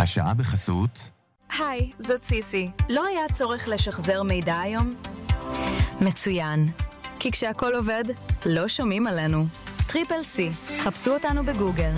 השעה בחסות. היי, זאת סיסי. לא היה צורך לשחזר מידע היום? מצוין. כי כשהכל עובד, לא שומעים עלינו. טריפל סי. חפשו אותנו בגוגל.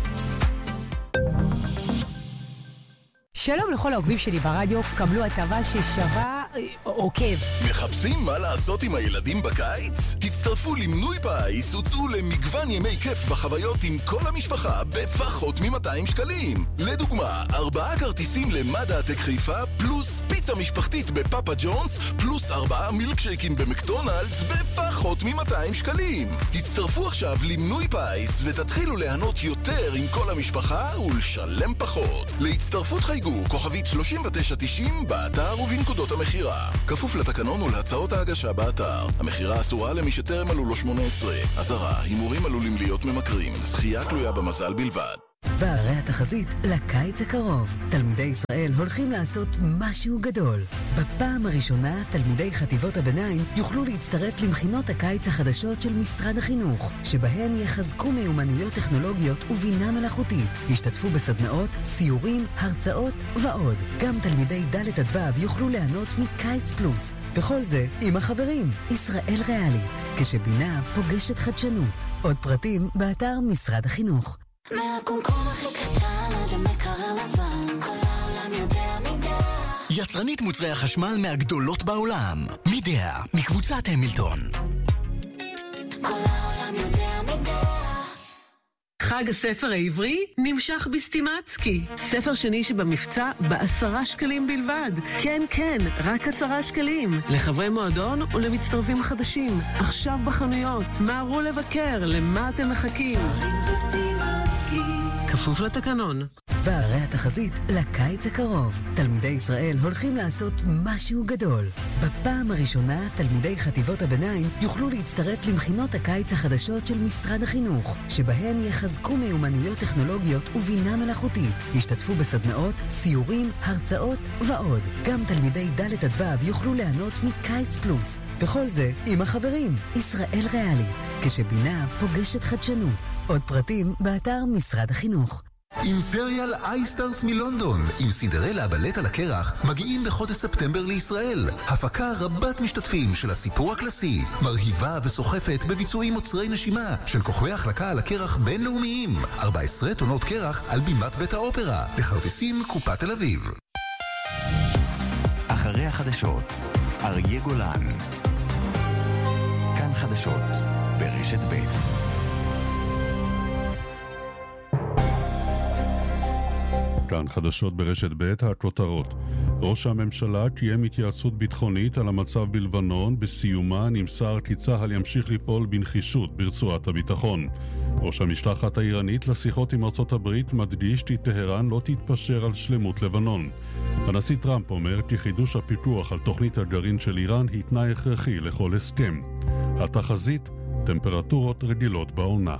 שלום לכל העוקבים שלי ברדיו, קבלו הטבה ששווה עוקב. מחפשים מה לעשות עם הילדים בקיץ? הצטרפו למנוי פיס, הוצאו למגוון ימי כיף וחוויות עם כל המשפחה בפחות מ-200 שקלים. לדוגמה, 4 כרטיסים למדע הטק חיפה, פלוס פיצה משפחתית בפאפה ג'ונס, פלוס 4 מילקשייקים במקדונלדס בפחות מ-200 שקלים. הצטרפו עכשיו למנוי פיס ותתחילו ליהנות יותר עם כל המשפחה ולשלם פחות. להצטרפות חייגו כוכבית 3990 באתר ובנקודות המחירה. כפוף לתקנון ולהצעות ההגשה באתר. המחירה אסורה למי שטרם מלאו לו 18. אזהרה, הימורים עלולים להיות ממכרים. זכייה תלויה במזל בלבד. והרי התחזית לקיץ הקרוב. תלמידי ישראל הולכים לעשות משהו גדול. בפעם הראשונה, תלמידי חטיבות הביניים יוכלו להצטרף למכינות הקיץ החדשות של משרד החינוך, שבהן יחזקו מיומנויות טכנולוגיות ובינה מלאכותית. ישתתפו בסדנאות, סיורים, הרצאות ועוד. גם תלמידי ד' עד ו' יוכלו ליהנות מקיץ פלוס. וכל זה עם החברים. ישראל ריאלית, כשבינה פוגשת חדשנות. עוד פרטים באתר משרד החינוך. מהקומקום הכי קטן עד המקרר לבן, כל העולם יודע מידע. יצרנית מוצרי החשמל מהגדולות בעולם, מידע, מקבוצת המילטון. כל העולם יודע מידע. חג הספר העברי נמשך בסטימצקי. ספר שני שבמבצע ב10 שקלים בלבד. כן, כן, רק 10 שקלים. לחברי מועדון ולמצטרפים חדשים. עכשיו בחנויות. מהרו לבקר, למה אתם מחכים? כפוף לתקנון. והרי התחזית לקיץ הקרוב. תלמידי ישראל הולכים לעשות משהו גדול. בפעם הראשונה, תלמידי חטיבות הביניים יוכלו להצטרף למכינות הקיץ החדשות של משרד החינוך, שבהן יחזקו מיומנויות טכנולוגיות ובינה מלאכותית. ישתתפו בסדנאות, סיורים, הרצאות ועוד. גם תלמידי ד' עד ו' יוכלו ליהנות מקיץ פלוס. וכל זה עם החברים. ישראל ריאלית, כשבינה פוגשת חדשנות. עוד פרטים באתר משרד החינוך. אימפריאל אייסטארס מלונדון עם סינדרלה הבלט על הקרח מגיעים בחודש ספטמבר לישראל. הפקה רבת משתתפים של הסיפור הקלאסי, מרהיבה וסוחפת בביצועים מוצרי נשימה של כוכבי החלקה על הקרח בינלאומיים. 14 טונות קרח על בימת בית האופרה, לכרטיסים קופת תל אביב. אחרי החדשות, אריה גולן. כאן חדשות ברשת בית. כאן חדשות ברשת ב' הכותרות. ראש הממשלה קיים התייעצות ביטחונית על המצב בלבנון, בסיומה נמסר כי צה"ל ימשיך לפעול בנחישות ברצועת הביטחון. ראש המשלחת האיראנית לשיחות עם ארצות הברית מדגיש כי טהרן לא תתפשר על שלמות לבנון. הנשיא טראמפ אומר כי חידוש הפיקוח על תוכנית הגרעין של איראן היא תנאי הכרחי לכל הסכם. התחזית, טמפרטורות רגילות בעונה.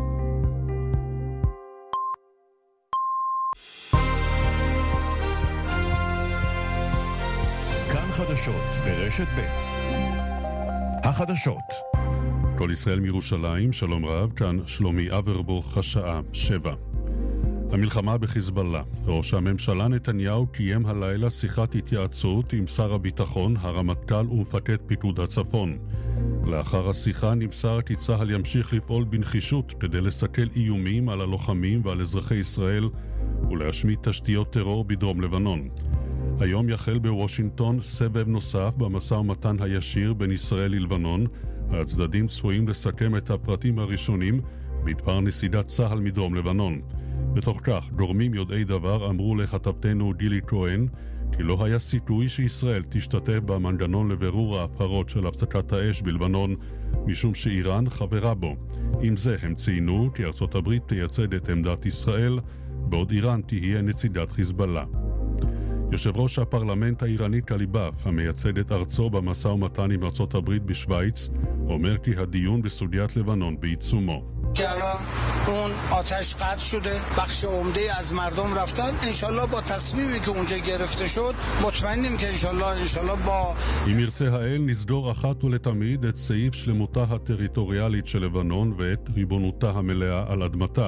חדשות ברשת ב'. החדשות. כל ישראל מירושלים, שלום רב, כאן שלומי אברבוך, השעה 7. המלחמה בחיזבאללה. ראש הממשלה נתניהו קיים הלילה שיחת התייעצות עם שר הביטחון, הרמטכ"ל ומפקד פיקוד הצפון. לאחר השיחה נמסר כי צה"ל ימשיך לפעול בנחישות כדי לסכל איומים על הלוחמים ועל אזרחי ישראל ולהשמיד תשתיות טרור בדרום לבנון. היום יחל בוושינגטון סבב נוסף במשא ומתן הישיר בין ישראל ללבנון. הצדדים צפויים לסכם את הפרטים הראשונים בדבר נסיגת צה"ל מדרום לבנון. בתוך כך, גורמים יודעי דבר אמרו לכתבתנו גילי כהן כי לא היה סיכוי שישראל תשתתף במנגנון לבירור ההפרות של הפסקת האש בלבנון, משום שאיראן חברה בו. עם זה הם ציינו כי ארצות הברית תייצג את עמדת ישראל, בעוד איראן תהיה נציגת חיזבאללה. יושב ראש הפרלמנט האיראני קליבאף, המייצג את ארצו במשא ומתן עם ארצות הברית בשוויץ, אומר כי הדיון בסוגיית לבנון בעיצומו. الان اون آتش قطع شده، بخش عمده از مردم رفتن. انشالله با تصمیمی که اونجا گرفته شد مطمئنیم که انشالله با אם ירצה האל נסגור אחת ולתמיד את סעיף שלמותה הטריטוריאלית של לבנון ואת ריבונותה המלאה על אדמתה,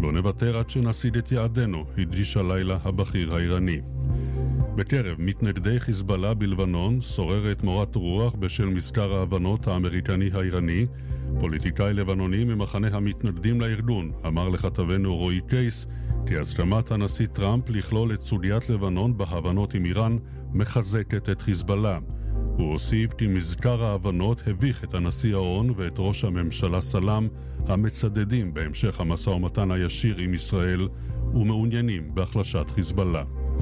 לא נוותר עד שנשיג את יעדנו, הדגיש הלילה הבכיר האיראני. בקרב מתנגדי חיזבאללה בלבנון שוררת מורת רוח בשל מזכר ההבנות האמריקני האיראני. פוליטיקאי לבנוני ממחנה המתנגדים לארגון אמר לכתבנו רועי קייס כי הסכמת הנשיא טראמפ לכלול את סוגיית לבנון בהבנות עם איראן מחזקת את חיזבאללה. הוא הוסיף כי מזכר ההבנות הביך את הנשיא האון ואת ראש הממשלה סלאם המצדדים בהמשך המשא ומתן הישיר עם ישראל ומעוניינים בהחלשת חיזבאללה.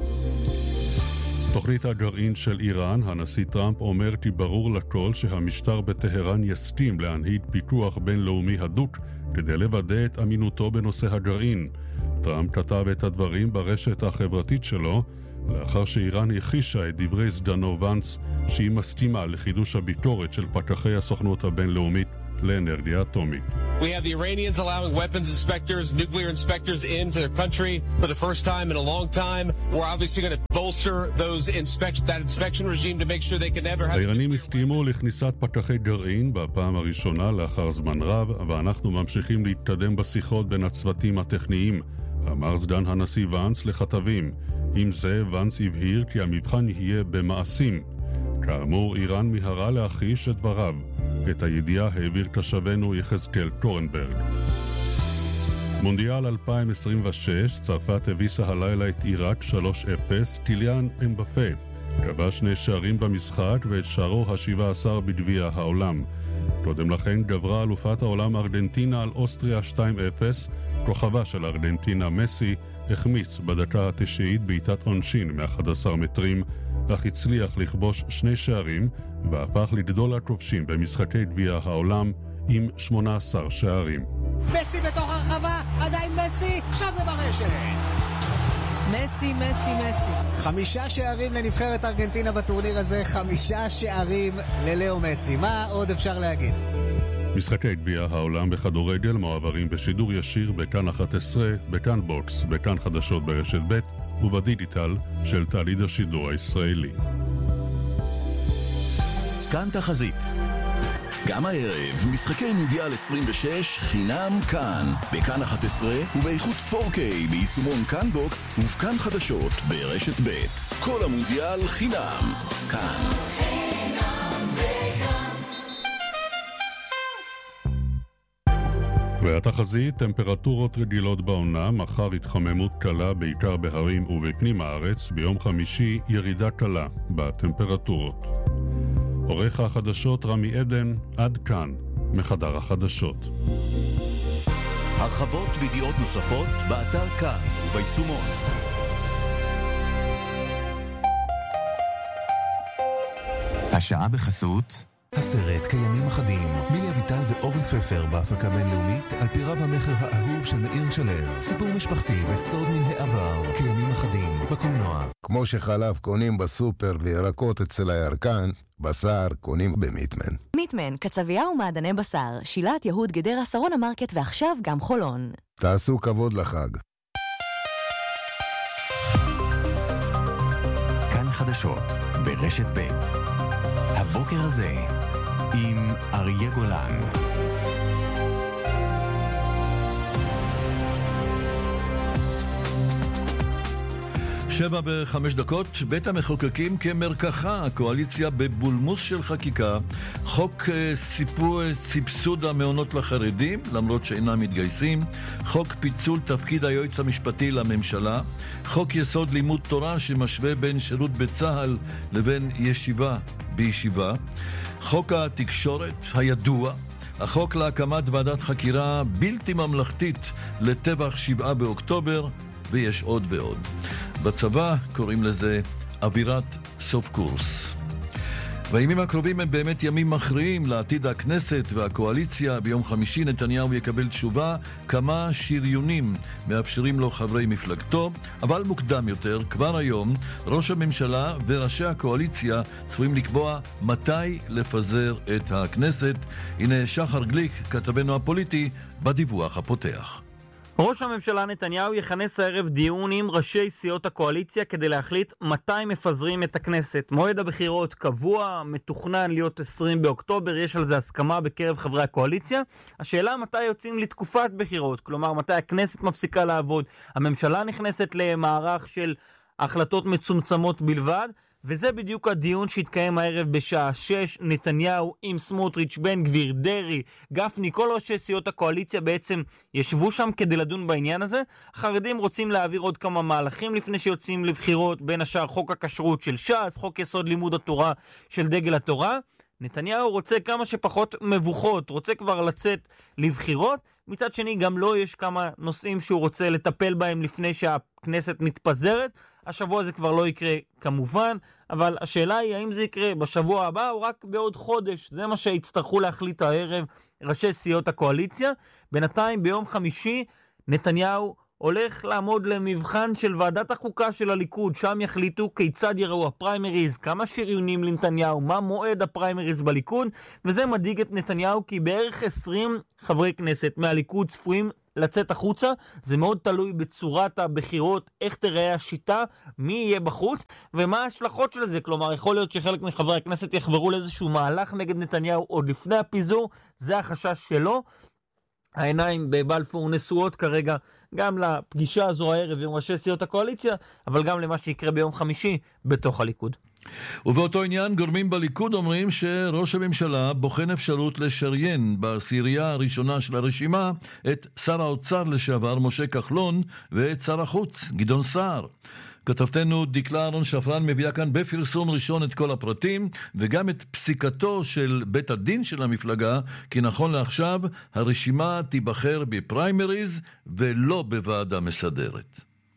תוכנית הגרעין של איראן, הנשיא טראמפ אומר כי ברור לכל שהמשטר בטהרן יסכים להנהיג פיקוח בינלאומי הדוק כדי לוודא את אמינותו בנושא הגרעין. טראמפ כתב את הדברים ברשת החברתית שלו לאחר שאיראן הכחישה את דברי סגנו ונץ שהיא מסכימה לחידוש הביקורת של פקחי הסוכנות הבינלאומית לאנרגיה אטומית. We have the Iranians allowing weapons inspectors, nuclear inspectors into their country for the first time in a long time. We're obviously going to bolster that inspection regime to make sure they can never have... האיראנים הסכימו לכניסת פקחי גרעין בפעם הראשונה לאחר זמן רב, ואנחנו ממשיכים להתקדם בשיחות בין הצוותים הטכניים, אמר סגן הנשיא ונץ לכתבים. עם זה ונץ הבהיר כי המבחן יהיה במעשים. כאמור, איראן מהרה להכחיש את דבריו. את הידיעה העביר תושבנו יחזקאל קורנברג. מונדיאל 2026, צרפת הביסה הלילה את עיראק 3-0, קיליאן אמבפה כבש 2 שערים במשחק ואת שערו ה-17 בגביע העולם. קודם לכן גברה אלופת העולם ארגנטינה על אוסטריה 2-0, כוכבה של ארגנטינה מסי החמיץ בדקה ה-90 בעיטת עונשין מ-11 מטרים, אך הצליח לכבוש 2 שערים והפך לגדול הכובשים במשחקי גביע העולם עם 18 שערים. מסי בתוך הרחבה, עדיין מסי, עכשיו זה ברשת. מסי, מסי, מסי. 5 שערים לנבחרת ארגנטינה בטורניר הזה, 5 שערים ללאו מסי. מה עוד אפשר להגיד? משחקי גביע העולם בכדורגל מועברים בשידור ישיר בכאן 11, בכאן בוקס, בכאן חדשות ברשת ב' ובדיגיטל של תאגיד השידור הישראלי. כאן תחזית. גם הערב, משחקי מונדיאל 26 חינם כאן, בכאן 11 ובאיכות 4K ביישומון כאן בוקס ובכאן חדשות ברשת ב'. כל המונדיאל חינם כאן. והתחזית, טמפרטורות רגילות בעונה, מחר התחממות קלה בעיקר בהרים ובפנים הארץ, ביום חמישי ירידה קלה בטמפרטורות. עורך החדשות רמי עדן, עד כאן מחדר החדשות. הרחבות וידיעות נוספות באתר כאן וביישומון. השעה בחסות הסרט קיימים אחדים, מילי אביטל ואורן פפר בהפקה בינלאומית על פי רב המחר האהוב של מאיר שלו. סיפור משפחתי וסוד מן העבר, קיימים אחדים בקולנוע. כמו שחלב קונים בסופר וירקות אצל הירקן, בשר קונים במיטמן. מיטמן, קצבייה ומעדני בשר, שילת יהוד גדרה שרון המרקט ועכשיו גם חולון. תעשו כבוד לחג. כאן חדשות ברשת ב'. הבוקר הזה עם אריה גולן. 7:05, בית המחוקקים כמרקחה, הקואליציה בבולמוס של חקיקה, חוק סבסוד המעונות לחרדים, למרות שאינם מתגייסים, חוק פיצול תפקיד היועץ המשפטי לממשלה, חוק יסוד לימוד תורה שמשווה בין שירות בצהל לבין ישיבה בישיבה, חוק התקשורת הידוע, החוק להקמת ועדת חקירה בלתי ממלכתית לטבח 7 באוקטובר, ויש עוד ועוד. בצבא קוראים לזה אווירת סוף קורס. והימים הקרובים הם באמת ימים מכריעים לעתיד הכנסת והקואליציה. ביום חמישי נתניהו יקבל תשובה כמה שריונים מאפשרים לו חברי מפלגתו, אבל מוקדם יותר, כבר היום, ראש הממשלה וראשי הקואליציה צפויים לקבוע מתי לפזר את הכנסת. הנה שחר גליק, כתבנו הפוליטי, בדיווח הפותח. ראש הממשלה נתניהו יכנס הערב דיון עם ראשי סיעות הקואליציה כדי להחליט מתי מפזרים את הכנסת. מועד הבחירות קבוע, מתוכנן להיות 20 באוקטובר, יש על זה הסכמה בקרב חברי הקואליציה. השאלה מתי יוצאים לתקופת בחירות, כלומר מתי הכנסת מפסיקה לעבוד, הממשלה נכנסת למערך של החלטות מצומצמות בלבד, וזה בדיוק הדיון שהתקיים הערב בשעה 6, נתניהו עם סמוטריץ', בן גביר, דרי, גפני, כל ראשי סיעות הקואליציה בעצם ישבו שם כדי לדון בעניין הזה. החרדים רוצים להעביר עוד כמה מהלכים לפני שיוצאים לבחירות, בין השאר חוק הכשרות של ש"ס, חוק יסוד לימוד התורה של דגל התורה. נתניהו רוצה כמה שפחות מבוכות, רוצה כבר לצאת לבחירות, מצד שני גם לא יש כמה נושאים שהוא רוצה לטפל בהם לפני שהכנסת מתפזרת. השבוע זה כבר לא יקרה כמובן, אבל השאלה היא האם זה יקרה בשבוע הבא או רק בעוד חודש. זה מה שיצטרכו להחליט הערב ראשי סיעות הקואליציה. בינתיים ביום חמישי נתניהו הולך לעמוד למבחן של ועדת החוקה של הליכוד, שם יחליטו כיצד יראו הפריימריז, כמה שריונים לנתניהו, מה מועד הפריימריז בליכוד, וזה מדאיג את נתניהו כי בערך 20 חברי כנסת מהליכוד צפויים לצאת החוצה. זה מאוד תלוי בצורת הבחירות, איך תראה השיטה, מי יהיה בחוץ ומה ההשלכות של זה. כלומר, יכול להיות שחלק מחברי הכנסת יחברו לאיזשהו מהלך נגד נתניהו עוד לפני הפיזור, זה החשש שלו. העיניים בבלפור נשואות כרגע גם לפגישה הזו הערב עם ראשי סיעות הקואליציה, אבל גם למה שיקרה ביום חמישי בתוך הליכוד. ובאותו עניין, גורמים בליכוד אומרים שראש הממשלה בוחן אפשרות לשריין בעשירייה הראשונה של הרשימה את שר האוצר לשעבר משה כחלון ואת שר החוץ גדעון סער. כתבתנו דקלה אהרון שפרן מביאה כאן בפרסום ראשון את כל הפרטים וגם את פסיקתו של בית הדין של המפלגה, כי נכון לעכשיו הרשימה תיבחר בפריימריז ולא בוועדה מסדרת.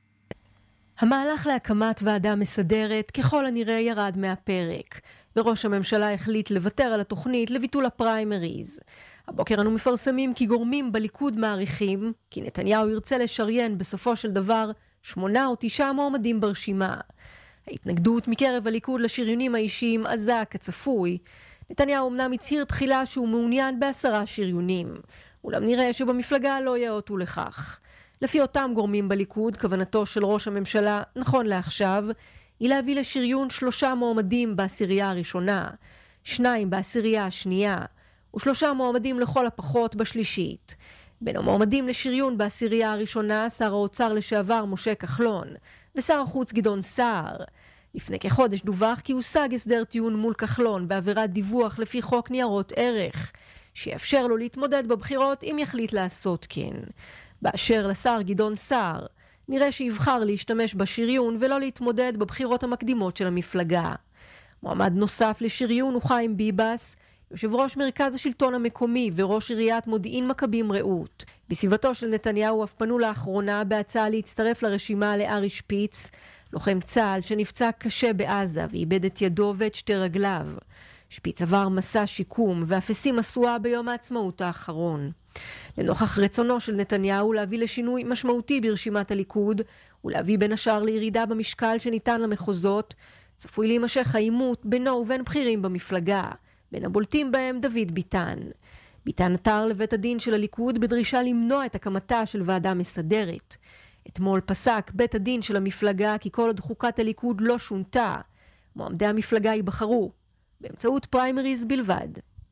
המהלך להקמת ועדה מסדרת ככל הנראה ירד מהפרק, וראש הממשלה החליט לוותר על התוכנית לביטול הפריימריז. הבוקר אנו מפרסמים כי גורמים בליכוד מעריכים כי נתניהו ירצה לשריין בסופו של דבר 8 או 9 מועמדים ברשימה. ההתנגדות מקרב הליכוד לשריונים האישיים עזה כצפוי. נתניהו אמנם הצהיר תחילה שהוא מעוניין ב10 שריונים, אולם נראה שבמפלגה לא יאותו לכך. לפי אותם גורמים בליכוד, כוונתו של ראש הממשלה, נכון לעכשיו, היא להביא לשריון 3 מועמדים בעשירייה הראשונה, 2 בעשירייה השנייה, ו3 מועמדים לכל הפחות בשלישית. בין המועמדים לשריון בעשירייה הראשונה, שר האוצר לשעבר משה כחלון, ושר החוץ גדעון סער. לפני כחודש דווח כי הושג הסדר טיעון מול כחלון בעבירת דיווח לפי חוק ניירות ערך, שיאפשר לו להתמודד בבחירות אם יחליט לעשות כן. באשר לשר גדעון סער, נראה שיבחר להשתמש בשריון ולא להתמודד בבחירות המקדימות של המפלגה. מועמד נוסף לשריון הוא חיים ביבס, יושב ראש מרכז השלטון המקומי וראש עיריית מודיעין מכבים רעות. בסביבתו של נתניהו אף פנו לאחרונה בהצעה להצטרף לרשימה לארי שפיץ, לוחם צה"ל שנפצע קשה בעזה ואיבד את ידו ואת 2 רגליו. שפיץ עבר מסע שיקום ואפסים עשויה ביום העצמאות האחרון. לנוכח רצונו של נתניהו להביא לשינוי משמעותי ברשימת הליכוד ולהביא בין השאר לירידה במשקל שניתן למחוזות, צפוי להימשך העימות בינו ובין בכירים במפלגה, בין הבולטים בהם דוד ביטן. ביטן עתר לבית הדין של הליכוד בדרישה למנוע את הקמתה של ועדה מסדרת. אתמול פסק בית הדין של המפלגה כי כל עוד חוקת הליכוד לא שונתה, מועמדי המפלגה ייבחרו באמצעות פריימריז בלבד.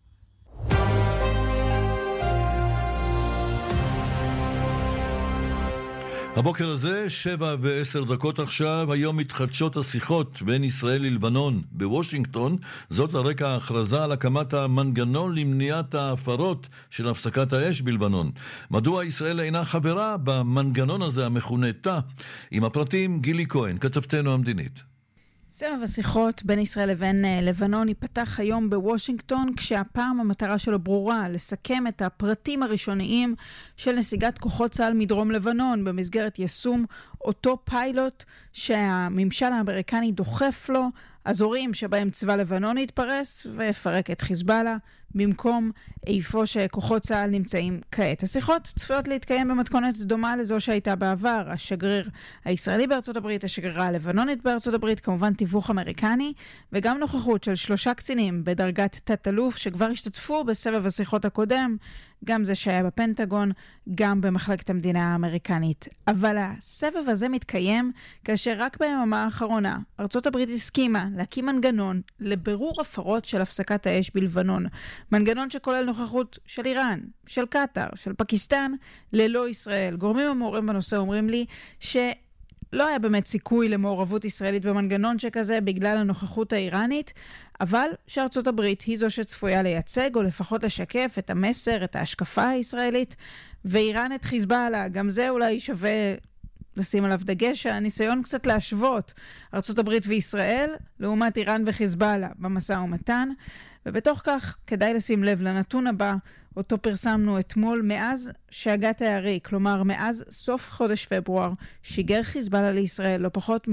הבוקר הזה, 7:10 עכשיו, היום מתחדשות השיחות בין ישראל ללבנון בוושינגטון, זאת לרקע ההכרזה על הקמת המנגנון למניעת ההפרות של הפסקת האש בלבנון. מדוע ישראל אינה חברה במנגנון הזה המכונה תא? עם הפרטים גילי כהן, כתבתנו המדינית. סבב השיחות בין ישראל לבין לבנון ייפתח היום בוושינגטון, כשהפעם המטרה שלו ברורה, לסכם את הפרטים הראשוניים של נסיגת כוחות צה"ל מדרום לבנון, במסגרת יישום אותו פיילוט שהממשל האמריקני דוחף לו, אזורים שבהם צבא לבנון יתפרס ויפרק את חיזבאללה, במקום איפה שכוחות צה"ל נמצאים כעת. השיחות צפויות להתקיים במתכונת דומה לזו שהייתה בעבר. השגריר הישראלי בארצות הברית, השגרירה הלבנונית בארצות הברית, כמובן תיווך אמריקני, וגם נוכחות של 3 קצינים בדרגת תת-אלוף שכבר השתתפו בסבב השיחות הקודם, גם זה שהיה בפנטגון, גם במחלקת המדינה האמריקנית. אבל הסבב הזה מתקיים כאשר רק ביממה האחרונה ארצות הברית הסכימה להקים מנגנון לבירור הפרות של הפסקת האש בלבנון. מנגנון שכולל נוכחות של איראן, של קטר, של פקיסטן, ללא ישראל. גורמים המעורים בנושא אומרים לי שלא היה באמת סיכוי למעורבות ישראלית במנגנון שכזה בגלל הנוכחות האיראנית, אבל שארצות הברית היא זו שצפויה לייצג או לפחות לשקף את המסר, את ההשקפה הישראלית, ואיראן את חיזבאללה. גם זה אולי שווה לשים עליו דגש, הניסיון קצת להשוות ארצות הברית וישראל לעומת איראן וחיזבאללה במשא ומתן, ובתוך כך כדאי לשים לב לנתון הבא, אותו פרסמנו אתמול. מאז שהגת הירי, כלומר מאז סוף חודש פברואר, שיגר חיזבאללה לישראל לא פחות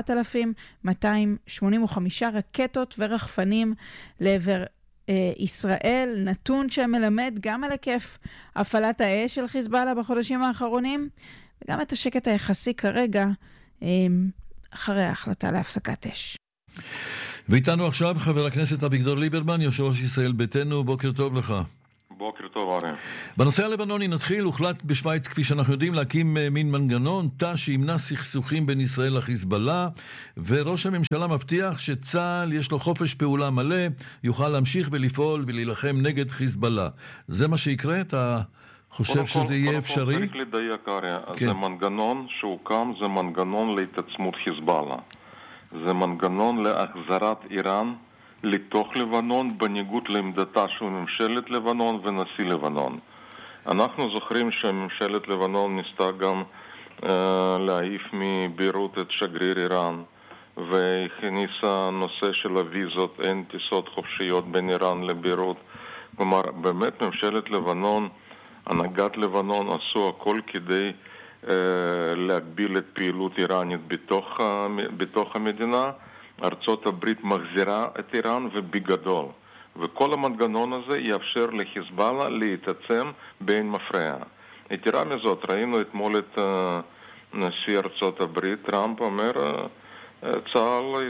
מ-7,285 רקטות ורחפנים לעבר ישראל, נתון שמלמד גם על היקף הפעלת האש של חיזבאללה בחודשים האחרונים, וגם את השקט היחסי כרגע אחרי ההחלטה להפסקת אש. ואיתנו עכשיו חבר הכנסת אביגדור ליברמן, יושב ראש ישראל ביתנו. בוקר טוב לך. בוקר טוב, אריה. בנושא הלבנוני נתחיל. הוחלט בשוויץ, כפי שאנחנו יודעים, להקים מין מנגנון תא שימנע סכסוכים בין ישראל לחיזבאללה, וראש הממשלה מבטיח שצה"ל יש לו חופש פעולה מלא, יוכל להמשיך ולפעול ולהילחם נגד חיזבאללה. זה מה שיקרה? אתה חושב שזה יהיה אפשרי? צריך לדייק, אריה. זה מנגנון שהוקם, זה מנגנון להתעצמות חיזבאללה. זה מנגנון להחזרת איראן לתוך לבנון, בניגוד לעמדתה של ממשלת לבנון ונשיא לבנון. אנחנו זוכרים שממשלת לבנון ניסתה גם להעיף מביירות את שגריר איראן, והכניסה נושא של הוויזות, אין טיסות חופשיות בין איראן לביירות. כלומר, באמת ממשלת לבנון, הנהגת לבנון עשו הכל כדי להגביל את פעילות איראנית בתוך המדינה. ארצות הברית מחזירה את איראן ובגדול. וכל המנגנון הזה יאפשר לחיזבאללה להתעצם באין מפריע. יתרה מזאת, ראינו אתמול את נשיא ארצות הברית, טראמפ אומר, צה"ל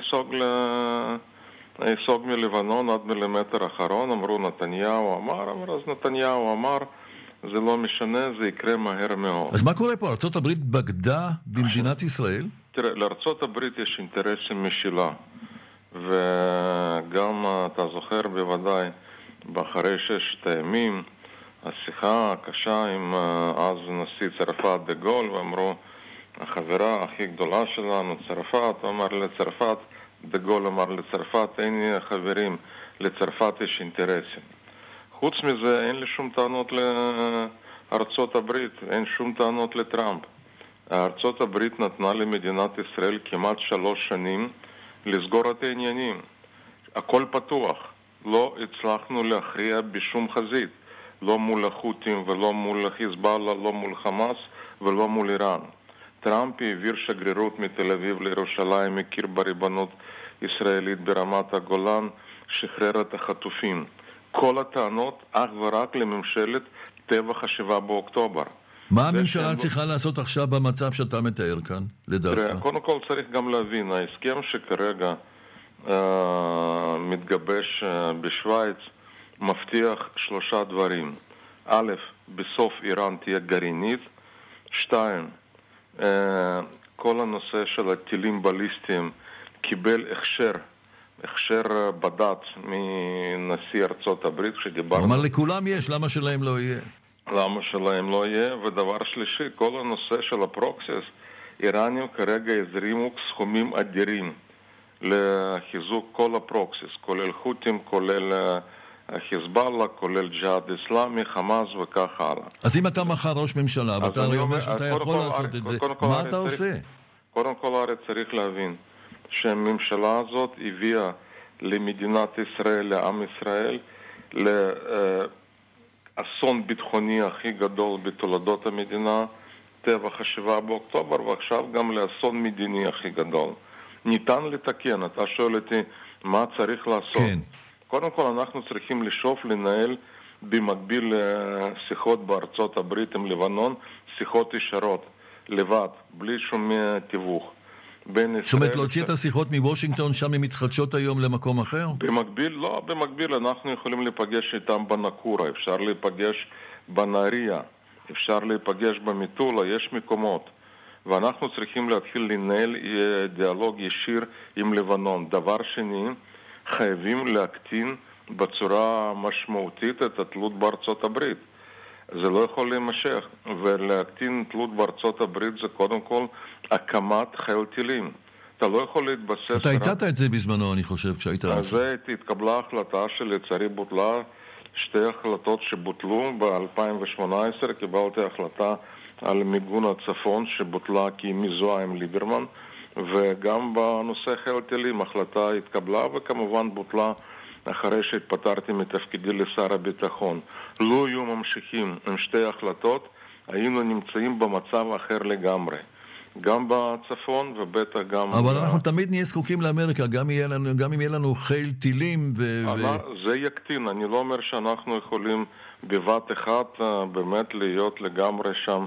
ייסוג מלבנון עד מילימטר אחרון. אמרו נתניהו אמר, אז נתניהו אמר, זה לא משנה, זה יקרה מהר מאוד. אז מה קורה פה? ארצות הברית בגדה במדינת ישראל? תראה, לארצות הברית יש אינטרסים משלה, וגם אתה זוכר בוודאי, באחרי 6 הימים, השיחה הקשה עם אז נשיא צרפת דה גול, ואמרו, החברה הכי גדולה שלנו, צרפת, אמר לצרפת, דה גול אמר לצרפת, אין לי חברים, לצרפת יש אינטרסים. חוץ מזה, אין לי שום טענות לארצות הברית, אין שום טענות לטראמפ. ארצות הברית נתנה למדינת ישראל כמעט 3 שנים לסגור את העניינים. הכל פתוח. לא הצלחנו להכריע בשום חזית. לא מול החות'ים ולא מול חיזבאללה, לא מול חמאס ולא מול איראן. טראמפ העביר שגרירות מתל אביב לירושלים, הכיר בריבונות ישראלית ברמת הגולן, שחרר את החטופים. כל הטענות אך ורק לממשלת טבח 7 באוקטובר. מה הממשלה צריכה לעשות עכשיו במצב שאתה מתאר כאן, לדעתך? קודם כל צריך גם להבין, ההסכם שכרגע מתגבש בשוויץ מבטיח 3 דברים. א', בסוף איראן תהיה גרעינית. 2, כל הנושא של הטילים בליסטיים קיבל הכשר בדת מנשיא ארצות הברית כשדיברנו. כלומר לכולם יש, למה שלהם לא יהיה? למה שלהם לא יהיה? ודבר שלישי, כל הנושא של הפרוקסיס, איראנים כרגע הזרימו סכומים אדירים לחיזוק כל הפרוקסיס, כולל חות'ים, כולל חיזבאללה, כולל ג'יהאד אסלאמי, חמאס וכך הלאה. אז אם אתה מחר ראש ממשלה, ואתה הרי אומר שאתה יכול לעשות את זה, מה אתה עושה? קודם כל הארץ צריך להבין שהממשלה הזאת הביאה למדינת ישראל, לעם ישראל, לאסון ביטחוני הכי גדול בתולדות המדינה, טבח 7 באוקטובר, ועכשיו גם לאסון מדיני הכי גדול. ניתן לתקן, אתה שואל אותי מה צריך לעשות. כן. קודם כל אנחנו צריכים לשאוף לנהל במקביל שיחות בארצות הברית עם לבנון, שיחות ישרות, לבד, בלי שום תיווך. זאת אומרת, להוציא את השיחות מוושינגטון, שם הן מתחדשות היום למקום אחר? במקביל, לא, במקביל אנחנו יכולים להיפגש איתם בנקורה, אפשר להיפגש בנהריה, אפשר להיפגש במטולה, יש מקומות. ואנחנו צריכים להתחיל לנהל דיאלוג ישיר עם לבנון. דבר שני, חייבים להקטין בצורה משמעותית את התלות בארצות הברית. זה לא יכול להימשך, ולהקטין תלות בארצות הברית זה קודם כל הקמת חיל טילים. אתה לא יכול להתבסס... אתה הצעת את זה בזמנו, אני חושב, כשהיית... אז זה התקבלה החלטה שלצערי בוטלה, שתי החלטות שבוטלו ב-2018, קיבלתי החלטה על מיגון הצפון שבוטלה כי היא מזוהה עם ליברמן, וגם בנושא חיל טילים החלטה התקבלה וכמובן בוטלה אחרי שהתפטרתי מתפקידי לשר הביטחון. לא היו ממשיכים עם שתי החלטות, היינו נמצאים במצב אחר לגמרי. גם בצפון ובטח גם... אבל אנחנו תמיד נהיה זקוקים לאמריקה, גם אם יהיה לנו חיל טילים זה יקטין, אני לא אומר שאנחנו יכולים בבת אחת באמת להיות לגמרי שם,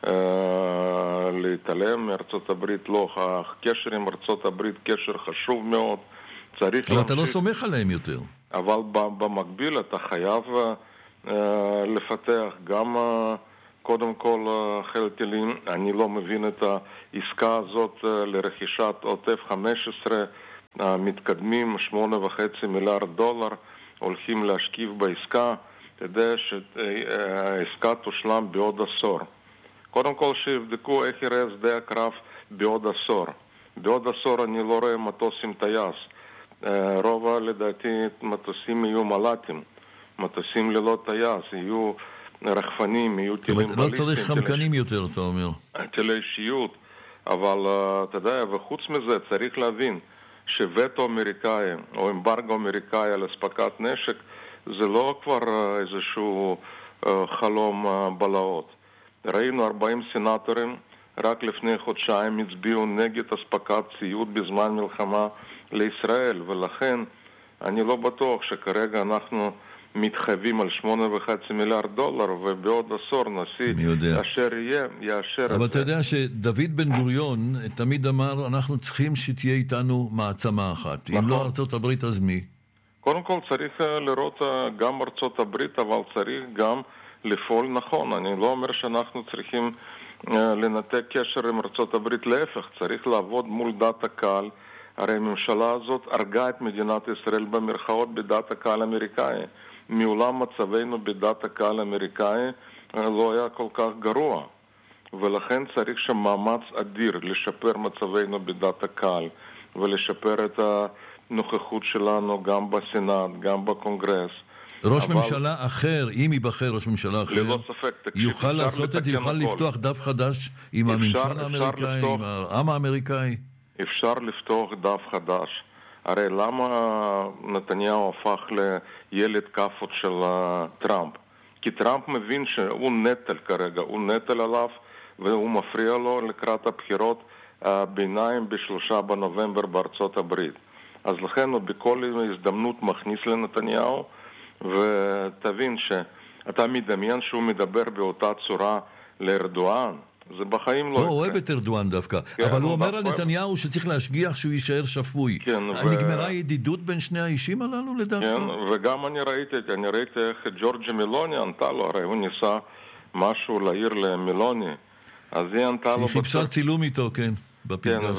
להתעלם מארצות הברית, לא, הקשר עם ארצות הברית קשר חשוב מאוד, צריך אבל אתה לא סומך עליהם יותר. אבל במקביל אתה חייב לפתח גם קודם כל חיל טילים. אני לא מבין את העסקה הזאת לרכישת עוטף 15 מתקדמים, $8.5 מיליארד, הולכים להשקיף בעסקה. אתה יודע שהעסקה תושלם בעוד עשור. קודם כל שיבדקו איך יראה שדה הקרב בעוד עשור. בעוד עשור אני לא רואה מטוס עם טייס. רוב לדעתי מטוסים יהיו מל"טים, מטוסים ללא טייס, יהיו רחפנים, יהיו טילים בליסטיים. לא צריך חמקנים יותר, אתה אומר. טילי אישיות, אבל אתה יודע, וחוץ מזה צריך להבין שווטו אמריקאי או אמברגו אמריקאי על הספקת נשק זה לא כבר איזשהו חלום בלהות. ראינו 40 סנטורים רק לפני חודשיים הצביעו נגד הספקת ציוד בזמן מלחמה לישראל, ולכן אני לא בטוח שכרגע אנחנו מתחייבים על $8.5 מיליארד, ובעוד עשור נשיא אשר יהיה יאשר את זה. אבל אתה יודע שדוד בן גוריון תמיד אמר, אנחנו צריכים שתהיה איתנו מעצמה אחת. אם לא ארצות הברית, אז מי? קודם כל צריך לראות גם ארצות הברית, אבל צריך גם לפעול נכון. אני לא אומר שאנחנו צריכים לנתק קשר עם ארצות הברית, להפך, צריך לעבוד מול דת הקהל. הרי הממשלה הזאת הרגה את מדינת ישראל במרכאות בדת הקהל האמריקאי. מעולם מצבנו בדת הקהל האמריקאי לא היה כל כך גרוע. ולכן צריך שם מאמץ אדיר לשפר מצבנו בדת הקהל ולשפר את הנוכחות שלנו גם בסנאט, גם בקונגרס. ראש ממשלה אחר, אם ייבחר ראש ממשלה אחר, ללא ספק, יוכל לעשות את זה, יוכל לפתוח דף חדש עם הממשל האמריקאי, עם העם האמריקאי. אפשר לפתוח דף חדש. הרי למה נתניהו הפך לילד כפות של טראמפ? כי טראמפ מבין שהוא נטל כרגע, הוא נטל עליו והוא מפריע לו לקראת הבחירות ביניים ב3 בנובמבר בארצות הברית. אז לכן הוא בכל הזדמנות מכניס לנתניהו, ותבין שאתה מדמיין שהוא מדבר באותה צורה לארדואן. זה בחיים לא... הוא אוהב את ארדואן דווקא, אבל הוא אומר על נתניהו שצריך להשגיח שהוא יישאר שפוי. נגמרה ידידות בין שני האישים הללו לדעתך? כן, וגם אני ראיתי איך ג'ורג'י מלוני ענתה לו, הרי הוא ניסה משהו להעיר למלוני, אז היא ענתה לו... שהיא חיפשה צילום איתו, כן, בפסגה. כן,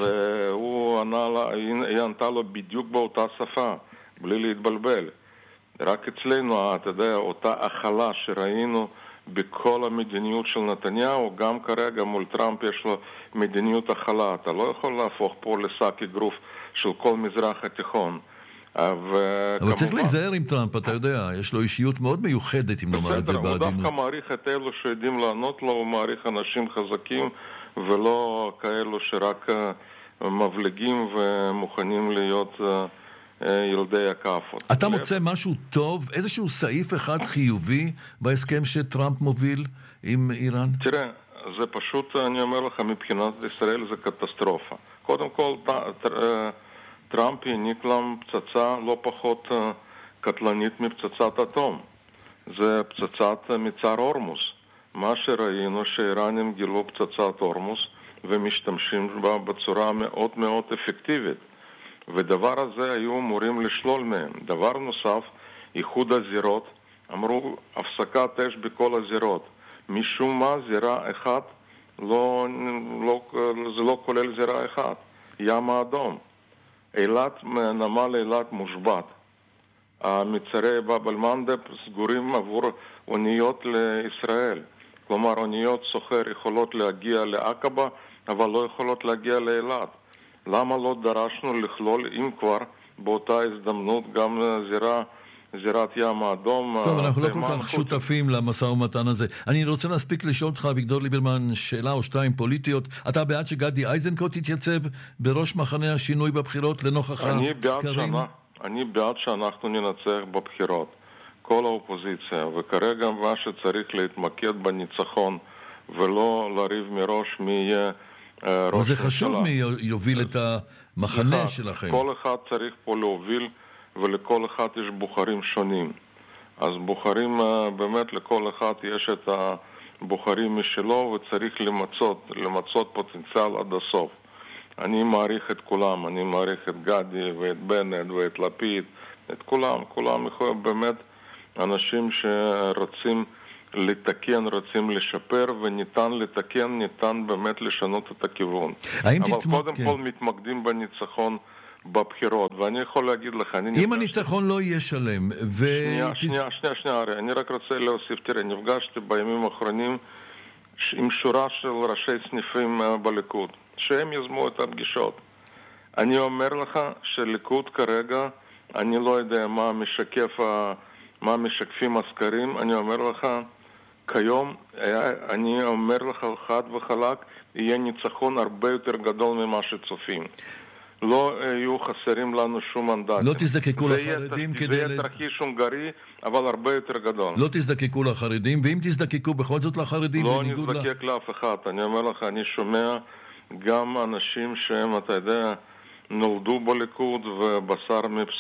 והיא ענתה לו בדיוק באותה שפה, בלי להתבלבל. רק אצלנו, אתה יודע, אותה החלה שראינו בכל המדיניות של נתניהו, גם כרגע מול טראמפ יש לו מדיניות החלה. אתה לא יכול להפוך פה לשק אגרוף של כל מזרח התיכון. אבל צריך להיזהר עם טראמפ, אתה יודע, יש לו אישיות מאוד מיוחדת, אם נאמר את זה בעדינות. הוא דווקא מעריך את אלו שיודעים לענות לו, הוא מעריך אנשים חזקים, ולא כאלו שרק מבלגים ומוכנים להיות... ילדי הכאפות. אתה מוצא משהו טוב, איזשהו סעיף אחד חיובי בהסכם שטראמפ מוביל עם איראן? תראה, זה פשוט, אני אומר לך, מבחינת ישראל זה קטסטרופה. קודם כל, טראמפ העניק להם פצצה לא פחות קטלנית מפצצת אטום. זה פצצת מצר הורמוס. מה שראינו שהאיראנים גילו פצצת הורמוס ומשתמשים בה בצורה מאוד מאוד אפקטיבית. ודבר הזה היו אמורים לשלול מהם. דבר נוסף, איחוד הזירות, אמרו הפסקת אש בכל הזירות. משום מה זירה אחת, זה לא כולל זירה אחת. ים האדום. נמל אילת מושבת. המצרי באב אל-מנדב סגורים עבור אוניות לישראל. כלומר, אוניות סוחר יכולות להגיע לעקבה, אבל לא יכולות להגיע לאילת. למה לא דרשנו לכלול, אם כבר, באותה הזדמנות גם זירת ים האדום? טוב, אנחנו לא כל כך שותפים למשא ומתן הזה. אני רוצה להספיק לשאול אותך, אביגדור ליברמן, שאלה או שתיים פוליטיות. אתה בעד שגדי איזנקוט יתייצב בראש מחנה השינוי בבחירות לנוכח הסקרים? אני בעד שאנחנו ננצח בבחירות. כל האופוזיציה, וכרגע מה שצריך להתמקד בניצחון, ולא לריב מראש מי יהיה ראש ממשלה. אבל זה חשוב מי יוביל את המחנה שלכם. כל אחד צריך פה להוביל, ולכל אחד יש בוחרים שונים. אז בוחרים, באמת לכל אחד יש את הבוחרים משלו, וצריך למצות פוטנציאל עד הסוף. אני מעריך את כולם, אני מעריך את גדי ואת בנט ואת לפיד, את כולם יכולים באמת אנשים שרוצים לתקן, רוצים לשפר, וניתן לתקן, ניתן באמת לשנות את הכיוון. אבל קודם כל מתמקדים בניצחון בבחירות, ואני יכול להגיד לך, אם הניצחון לא יהיה שלם, שנייה, הרי אני רק רוצה להוסיף, תראה, נפגשתי בימים האחרונים עם שורה של ראשי סניפים בליכוד, שהם יזמו את הפגישות. אני אומר לך שליכוד כרגע, אני לא יודע מה משקפים הסקרים, אני אומר לך, כיום, אני אומר לך חד וחלק, יהיה ניצחון הרבה יותר גדול ממה שצופים. לא יהיו חסרים לנו שום מנדטים. לא תזדקקו לחרדים כדי... זה יהיה תרחיש הונגרי, אבל הרבה יותר גדול. לא תזדקקו לחרדים, ואם תזדקקו בכל זאת לחרדים... לא נזדקק לאף אחד. אני אומר לך, אני שומע גם אנשים שהם, אתה יודע, נולדו בליכוד, ובשר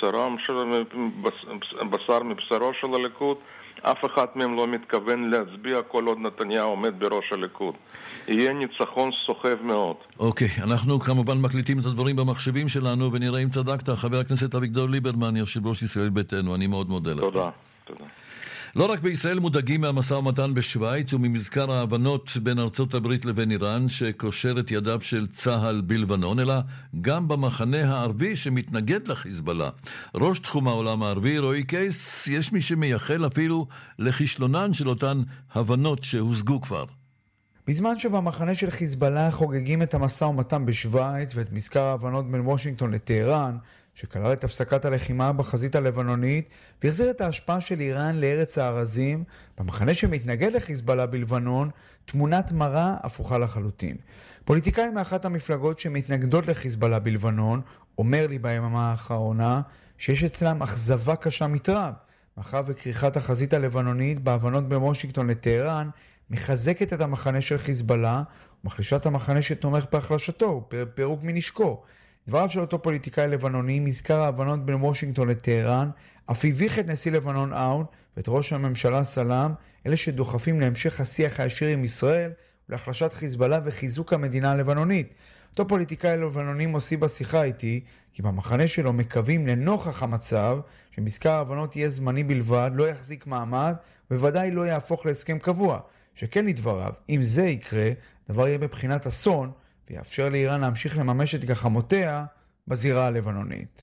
מבשרו של הליכוד, אף אחד מהם לא מתכוון להצביע כל עוד נתניהו עומד בראש הליכוד. יהיה ניצחון סוחב מאוד. אוקיי, אנחנו כמובן מקליטים את הדברים במחשבים שלנו, ונראה אם צדקת. חבר הכנסת אביגדור ליברמן, יושב ראש ישראל ביתנו, אני מאוד מודה לך. תודה. לא רק בישראל מודאגים מהמשא ומתן בשוויץ וממזכר ההבנות בין ארצות הברית לבין איראן שקושר את ידיו של צהל בלבנון, אלא גם במחנה הערבי שמתנגד לחיזבאללה. ראש תחום העולם הערבי, רועי קייס, יש מי שמייחל אפילו לכישלונן של אותן הבנות שהושגו כבר. בזמן שבמחנה של חיזבאללה חוגגים את המשא ומתן בשוויץ ואת מזכר ההבנות בין וושינגטון לטהרן, שכלל את הפסקת הלחימה בחזית הלבנונית והחזיר את ההשפעה של איראן לארץ הארזים, במחנה שמתנגד לחיזבאללה בלבנון, תמונת מראה הפוכה לחלוטין. פוליטיקאי מאחת המפלגות שמתנגדות לחיזבאללה בלבנון אומר לי ביממה האחרונה שיש אצלם אכזבה קשה מטראמפ, מאחר וכריכת החזית הלבנונית בהבנות בין וושינגטון לטהרן מחזקת את המחנה של חיזבאללה ומחלישת המחנה שתומך בהחלשתו, פירוק מנשקו. דבריו של אותו פוליטיקאי לבנוני, מזכר ההבנות בין וושינגטון לטהרן, אף הביך את נשיא לבנון און ואת ראש הממשלה סלאם, אלה שדוחפים להמשך השיח הישיר עם ישראל ולהחלשת חיזבאללה וחיזוק המדינה הלבנונית. אותו פוליטיקאי לבנוני מוסיף בשיחה איתי, כי במחנה שלו מקווים לנוכח המצב שמזכר ההבנות יהיה זמני בלבד, לא יחזיק מעמד, בוודאי לא יהפוך להסכם קבוע. שכן לדבריו, אם זה יקרה, דבר יהיה בבחינת אסון, ויאפשר לאיראן להמשיך לממש את גחמותיה בזירה הלבנונית.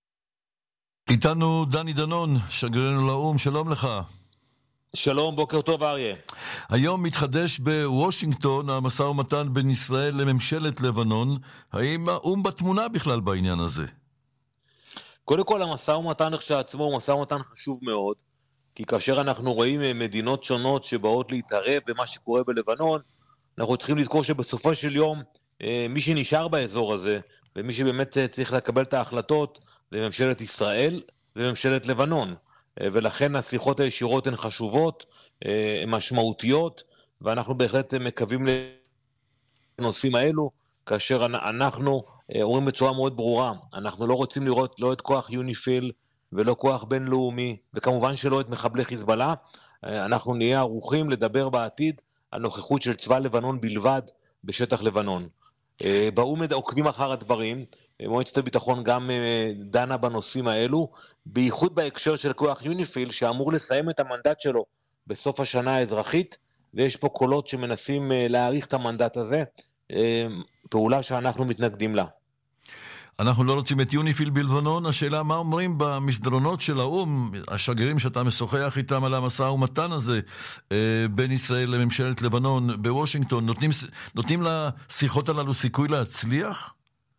איתנו דני דנון, שגרירנו לאום, שלום לך. שלום, בוקר טוב אריה. היום מתחדש בוושינגטון המשא ומתן בין ישראל לממשלת לבנון. האם האום בתמונה בכלל בעניין הזה? קודם כל המשא ומתן כשעצמו הוא משא ומתן חשוב מאוד, כי כאשר אנחנו רואים מדינות שונות שבאות להתערב במה שקורה בלבנון, אנחנו צריכים לזכור שבסופו של יום מי שנשאר באזור הזה, ומי שבאמת צריך לקבל את ההחלטות, זה ממשלת ישראל וממשלת לבנון. ולכן השיחות הישירות הן חשובות, הן משמעותיות, ואנחנו בהחלט מקווים לנושאים האלו, כאשר אנחנו אומרים בצורה מאוד ברורה, אנחנו לא רוצים לראות לא את כוח יוניפיל ולא כוח בינלאומי, וכמובן שלא את מחבלי חיזבאללה. אנחנו נהיה ערוכים לדבר בעתיד על נוכחות של צבא לבנון בלבד בשטח לבנון. באו"ם עוקבים אחר הדברים, מועצת הביטחון גם דנה בנושאים האלו, בייחוד בהקשר של כוח יוניפיל שאמור לסיים את המנדט שלו בסוף השנה האזרחית, ויש פה קולות שמנסים להאריך את המנדט הזה, פעולה שאנחנו מתנגדים לה. אנחנו לא רוצים את יוניפיל בלבנון. השאלה מה אומרים במסדרונות של האום, השגרירים שאתה משוחח איתם על המשא ומתן הזה בין ישראל לממשלת לבנון בוושינגטון, נותנים לשיחות הללו סיכוי להצליח?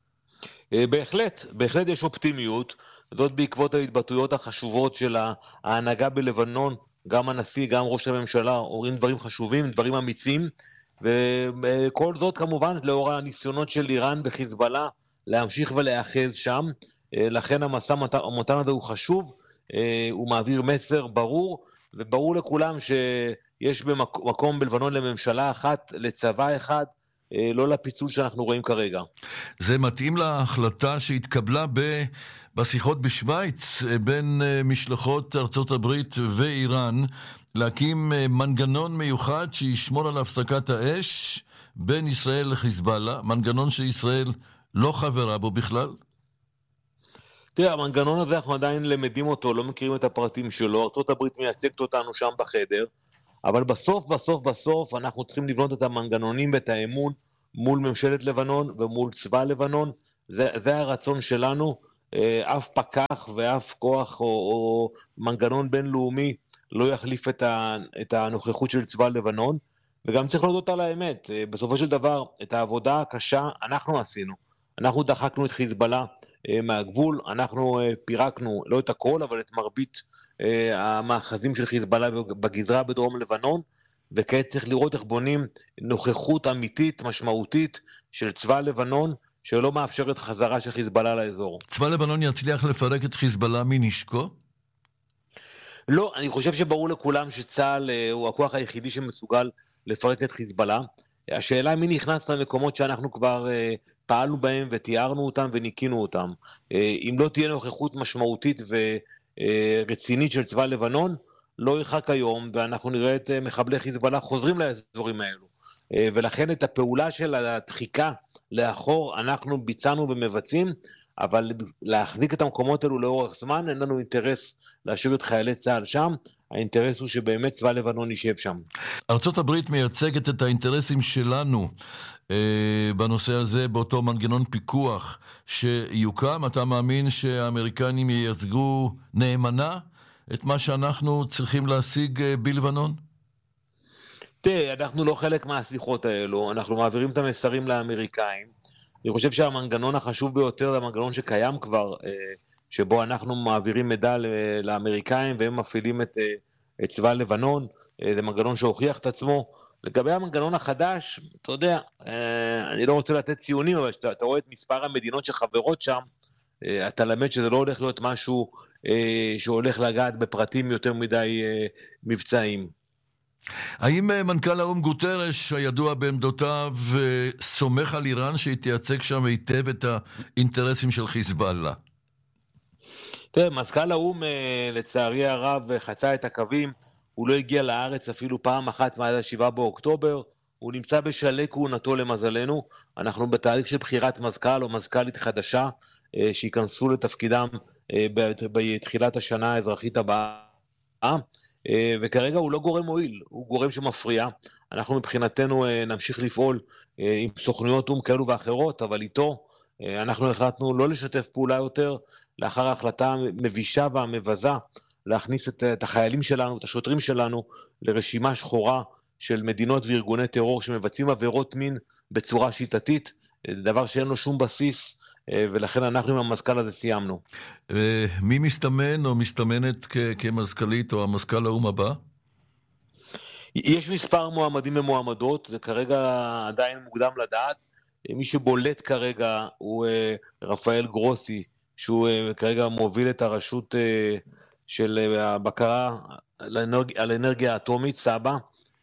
בהחלט יש אופטימיות, זאת בעקבות ההתבטאויות החשובות של ההנהגה בלבנון, גם הנשיא, גם ראש הממשלה, אומרים דברים חשובים, דברים אמיצים, וכל זאת כמובן לאור הניסיונות של איראן בחיזבאללה, להמשיך ולאחז שם, לכן המשא ומתן הזה הוא חשוב, הוא מעביר מסר ברור, וברור לכולם שיש במקום בלבנון לממשלה אחת, לצבא אחד, לא לפיצול שאנחנו רואים כרגע. זה מתאים להחלטה שהתקבלה בשיחות בשוויץ בין משלחות ארצות הברית ואיראן, להקים מנגנון מיוחד שישמור על הפסקת האש בין ישראל לחיזבאללה, מנגנון שישראל לא חברה בו בכלל? תראה, המנגנון הזה אנחנו עדיין למדים אותו, לא מכירים את הפרטים שלו, ארצות הברית מייצגת אותנו שם בחדר, אבל בסוף אנחנו צריכים לבנות את המנגנונים ואת האמון מול ממשלת לבנון ומול צבא לבנון, זה הרצון שלנו, אף פקח ואף כוח או מנגנון בינלאומי לא יחליף את הנוכחות של צבא לבנון, וגם צריך להודות על האמת, בסופו של דבר את העבודה הקשה אנחנו עשינו, אנחנו דחקנו את חיזבאללה מהגבול, אנחנו פירקנו לא את הכל אבל את מרבית המאחזים של חיזבאללה בגזרה בדרום לבנון, וכעת צריך לראות איך בונים נוכחות אמיתית משמעותית של צבא לבנון שלא מאפשרת חזרה של חיזבאללה לאזור. צבא לבנון יצליח לפרק את חיזבאללה מנשקו? לא, אני חושב שברור לכולם שצה"ל הוא הכוח היחידי שמסוגל לפרק את חיזבאללה. השאלה מי נכנס למקומות שאנחנו כבר פעלנו בהם ותיארנו אותם וניקינו אותם. אם לא תהיה נוכחות משמעותית ורצינית של צבא לבנון, לא ירחק היום ואנחנו נראה את מחבלי חיזבאללה חוזרים לאזורים האלו. ולכן את הפעולה של הדחיקה לאחור אנחנו ביצענו ומבצעים, אבל להחזיק את המקומות האלו לאורך זמן, אין לנו אינטרס להשאיר את חיילי צה"ל שם, האינטרס הוא שבאמת צבא לבנון יישב שם. ארצות הברית מייצגת את האינטרסים שלנו בנושא הזה, באותו מנגנון פיקוח שיוקם. אתה מאמין שהאמריקנים ייצגו נאמנה את מה שאנחנו צריכים להשיג בלבנון? תראה, אנחנו לא חלק מהשיחות האלו, אנחנו מעבירים את המסרים לאמריקאים. אני חושב שהמנגנון החשוב ביותר זה המנגנון שקיים כבר, שבו אנחנו מעבירים מידע לאמריקאים והם מפעילים את צבא לבנון, זה מנגנון שהוכיח את עצמו. לגבי המנגנון החדש, אתה יודע, אני לא רוצה לתת ציונים, אבל אתה רואה את מספר המדינות שחברות שם, אתה למד שזה לא הולך להיות משהו שהולך לגעת בפרטים יותר מדי מבצעיים. האם מנכ"ל האו"ם גוטרש, הידוע בעמדותיו, סומך על איראן שהיא תייצג שם היטב את האינטרסים של חיזבאללה? תראה, מזכ"ל האו"ם לצערי הרב חצה את הקווים, הוא לא הגיע לארץ אפילו פעם אחת מאז 7 באוקטובר, הוא נמצא בשלהי כהונתו למזלנו, אנחנו בתהליך של בחירת מזכ"ל או מזכ"לית חדשה, שיכנסו לתפקידם בתחילת השנה האזרחית הבאה, וכרגע הוא לא גורם מועיל, הוא גורם שמפריע. אנחנו מבחינתנו נמשיך לפעול עם סוכנויות או"ם כאלו ואחרות, אבל איתו אנחנו החלטנו לא לשתף פעולה יותר, לאחר ההחלטה המבישה והמבזה להכניס את החיילים שלנו, את השוטרים שלנו, לרשימה שחורה של מדינות וארגוני טרור שמבצעים עבירות מין בצורה שיטתית, דבר שאין לו שום בסיס, ולכן אנחנו עם המזכ"ל הזה סיימנו. מי מסתמן או מסתמנת כמזכ"לית או המזכ"ל האו"ם הבא? יש מספר מועמדים ומועמדות, זה כרגע עדיין מוקדם לדעת. מי שבולט כרגע הוא רפאל גרוסי, שהוא כרגע מוביל את הרשות של הבקרה על אנרגיה אטומית, סבא,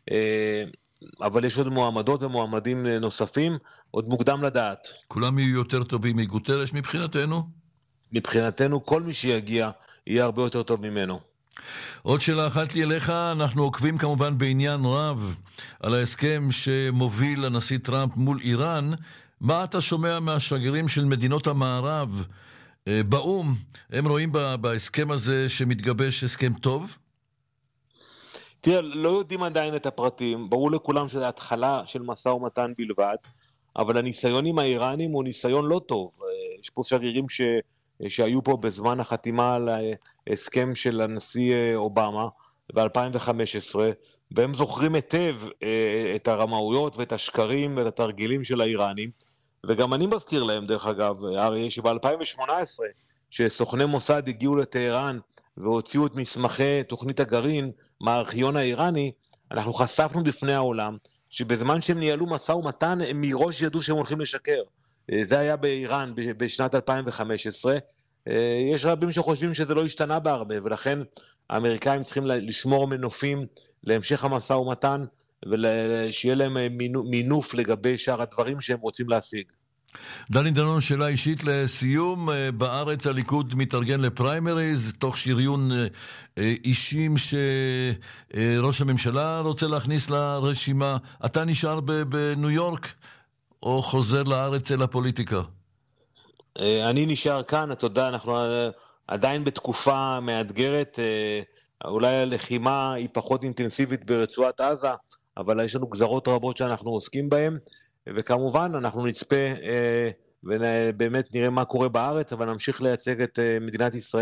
אבל יש עוד מועמדות ומועמדים נוספים, עוד מוקדם לדעת. כולם יהיו יותר טובים מגוטרש מבחינתנו? מבחינתנו כל מי שיגיע יהיה הרבה יותר טוב ממנו. עוד שאלה אחת לי אליך, אנחנו עוקבים כמובן בעניין רב על ההסכם שמוביל הנשיא טראמפ מול איראן. מה אתה שומע מהשגרירים של מדינות המערב באום? הם רואים בהסכם הזה שמתגבש הסכם טוב? תראה, לא יודעים עדיין את הפרטים, ברור לכולם שזה התחלה של משא ומתן בלבד, אבל הניסיון עם האיראנים הוא ניסיון לא טוב. יש פה שגרירים שהיו פה בזמן החתימה על ההסכם של הנשיא אובמה ב-2015, והם זוכרים היטב את הרמאויות ואת השקרים ואת התרגילים של האיראנים, וגם אני מזכיר להם דרך אגב, הרי שב-2018 שסוכני מוסד הגיעו לטהרן והוציאו את מסמכי תוכנית הגרעין מהארכיון האיראני, אנחנו חשפנו בפני העולם שבזמן שהם ניהלו משא ומתן הם מראש ידעו שהם הולכים לשקר. זה היה באיראן בשנת 2015. יש רבים שחושבים שזה לא השתנה בהרבה, ולכן האמריקאים צריכים לשמור מנופים להמשך המשא ומתן, ושיהיה להם מינוף לגבי שאר הדברים שהם רוצים להשיג. דני דנון, שאלה אישית לסיום. בארץ הליכוד מתארגן לפריימריז, תוך שריון אישים שראש הממשלה רוצה להכניס לרשימה. אתה נשאר בניו יורק או חוזר לארץ אל הפוליטיקה? אני נשאר כאן, אתה יודע, אנחנו עדיין בתקופה מאתגרת, אולי הלחימה היא פחות אינטנסיבית ברצועת עזה, אבל יש לנו גזרות רבות שאנחנו עוסקים בהן, וכמובן אנחנו נצפה ובאמת נראה מה קורה בארץ, אבל נמשיך לייצג את מדינת ישראל